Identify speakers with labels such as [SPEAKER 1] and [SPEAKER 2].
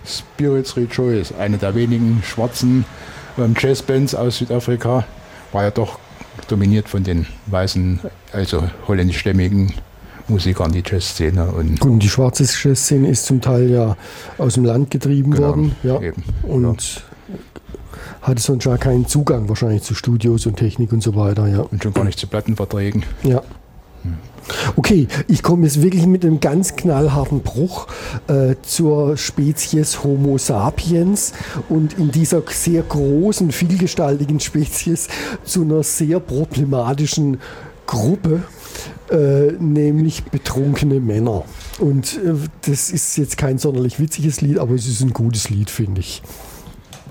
[SPEAKER 1] Spirits Rejoice, eine der wenigen schwarzen Jazzbands aus Südafrika, war ja doch dominiert von den weißen, also holländischstämmigen Musikern, die Jazzszene.
[SPEAKER 2] Und die schwarze Jazzszene ist zum Teil ja aus dem Land getrieben worden. Ja.
[SPEAKER 1] Eben,
[SPEAKER 2] und hatte sonst ja keinen Zugang wahrscheinlich zu Studios und Technik und so weiter. Ja.
[SPEAKER 1] Und schon gar nicht zu Plattenverträgen.
[SPEAKER 2] Ja. Okay, ich komme jetzt wirklich mit einem ganz knallharten Bruch zur Spezies Homo sapiens und in dieser sehr großen, vielgestaltigen Spezies zu einer sehr problematischen Gruppe, nämlich betrunkene Männer. Und das ist jetzt kein sonderlich witziges Lied, aber es ist ein gutes Lied, finde ich.